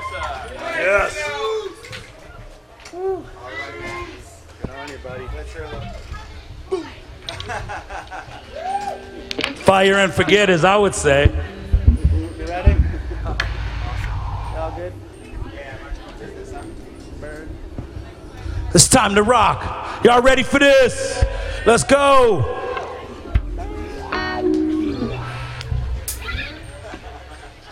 Yes. Good on you, buddy. Let's hear a Fire and forget, as I would say. You ready? All good? It's time to rock. Y'all ready for this? Let's go.